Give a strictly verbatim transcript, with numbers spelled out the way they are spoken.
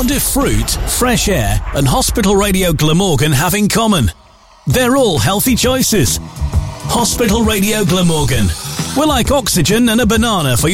do fruit, fresh air and Hospital Radio Glamorgan have in common? They're all healthy choices. Hospital Radio Glamorgan. We're like oxygen and a banana for